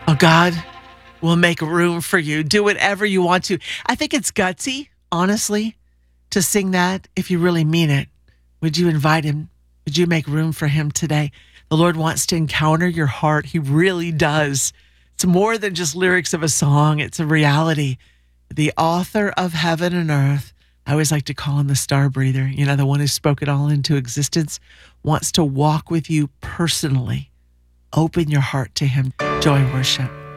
Oh, God will make room for you. Do whatever you want to. I think it's gutsy, honestly, to sing that if you really mean it. Would you invite him? Would you make room for him today? The Lord wants to encounter your heart. He really does. It's more than just lyrics of a song, it's a reality. The author of heaven and earth, I always like to call him the star breather, the one who spoke it all into existence, wants to walk with you personally. Open your heart to him. Joy worship.